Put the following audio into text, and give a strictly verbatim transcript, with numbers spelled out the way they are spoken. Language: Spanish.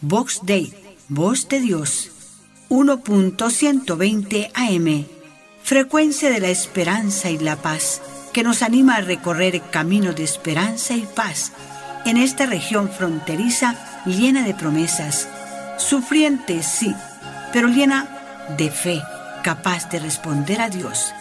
Vox Dei, Voz de Dios, uno punto ciento veinte A M, frecuencia de la esperanza y la paz, que nos anima a recorrer camino de esperanza y paz en esta región fronteriza llena de promesas, sufriente sí, pero llena de fe, capaz de responder a Dios.